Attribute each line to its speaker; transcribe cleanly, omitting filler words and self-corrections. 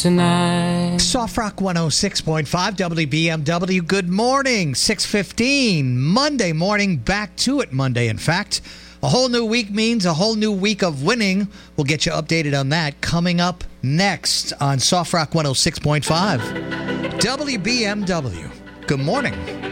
Speaker 1: tonight.
Speaker 2: Soft Rock 106.5 WBMW. Good morning. 6:15 Monday morning. Back to it Monday, in fact. A whole new week means a whole new week of winning. We'll get you updated on that coming up next on Soft Rock 106.5 WBMW. Good morning.